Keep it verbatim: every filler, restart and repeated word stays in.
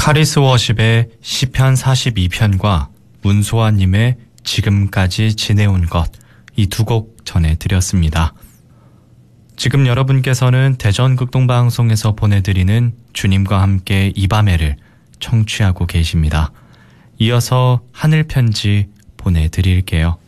카리스 워십의 시편 사십이 편과 문소아님의 지금까지 지내온 것, 이 두 곡 전해드렸습니다. 지금 여러분께서는 대전극동방송에서 보내드리는 주님과 함께 이 밤에를 청취하고 계십니다. 이어서 하늘편지 보내드릴게요.